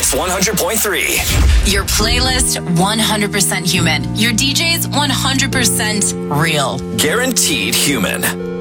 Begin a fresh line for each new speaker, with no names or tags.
Mix 100.3.
Your playlist, 100% human. Your DJs, 100% real.
Guaranteed human.